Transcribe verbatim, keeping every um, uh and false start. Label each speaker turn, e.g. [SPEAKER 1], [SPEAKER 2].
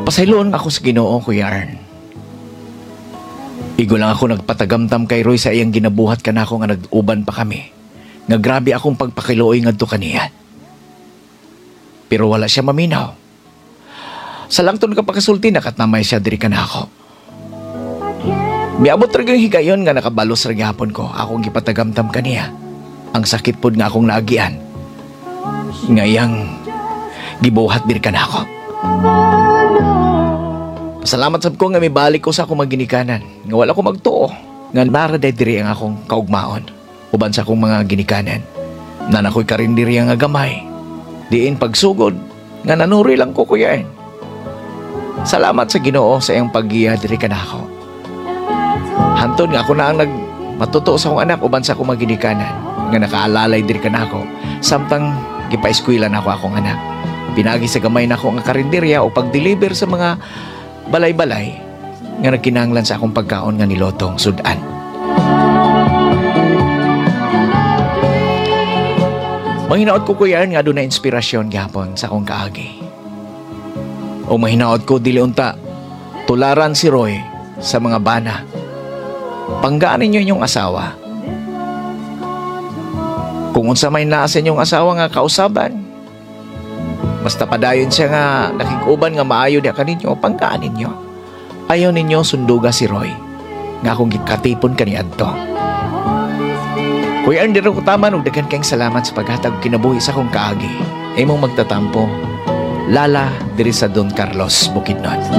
[SPEAKER 1] Pasayloon ako sa Ginoo, Kuya Arn. Igo lang ako nagpatagamtam kay Roy sa iyang ginabuhat ka na ako nga nag-uban pa kami. Nga grabe akong pagpakiluoy ngadto kaniya. Pero wala siya maminaw. Sa langton ka pakasulti nakatnamay siya diri ka na ako. Miabot ra gyud higayon nga nakabalos ra gyapon ko akong gipatagamtam kaniya. Ang sakit pod nga akong naagian. Ngayang gibuhat diri ka na ako. Salamat sab ko nga mibalik ko sa akong maginikanan. Nga wala ko magtuo. Nga naraday diri ang akong kaugmaon. Uban sa akong mga ginikanan. Nanakoy ka rin diri nga gamay. Diin pagsugod. Nga nanuri lang ko kuyain. Salamat sa Ginoo sa iyang paggiya diri ka na ako. Hantod nga ako na ang nag matuto sa akong anak uban sa akong maginikanan. Nga nakaalalay diri ka na ako. Samtang gipa-eskwela na ako akong anak. Pinagi sa gamay na ako nga karinderya o pag-deliver sa mga balay-balay nga nagkinahanglan sa akong pagkaon nga nilotong sudan. Mahinaot ko kuya nga doon na inspirasyon gapon sa akong kaagi. O mahinaot ko dili unta tularan si Roy sa mga bana. Panggaan ninyo inyong asawa. Kung unsa may naa sa inyong asawa nga kausaban, basta padayon siya nga nakikuban nga maayo niya kaninyo, pangkaan ninyo. Ayaw ninyo sunduga si Roy nga akong gikatipon kaniadto. Kuya Arn, dira ko taman ug daghan kayong salamat sa paghatag kinabuhi sa akong kaagi. Imong magtatampo. Lala diri sa Don Carlos, Bukidnon.